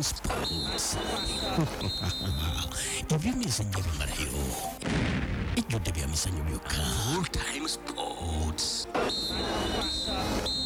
Sports. Ebyemizannyo bimalayo ejjudde bya mizannyo byokka. Full Time Sports.